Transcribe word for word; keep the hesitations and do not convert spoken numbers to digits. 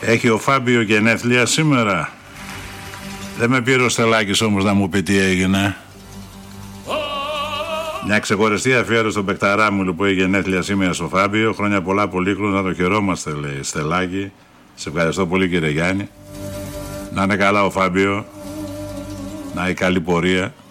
Έχει ο Φάμπιο γενέθλια σήμερα. Δεν με πήρε ο Στελάκης όμως να μου πει τι έγινε. Μια ξεχωριστή αφιέρωση στον παικταρά μου που έχει γενέθλια σήμερα στο Φάμπιο. Χρόνια πολλά, Πολύκλου, να το χαιρόμαστε, λέει Στελάκη. Σε ευχαριστώ πολύ, κύριε Γιάννη. Να είναι καλά ο Φάμπιο. Να έχει καλή πορεία.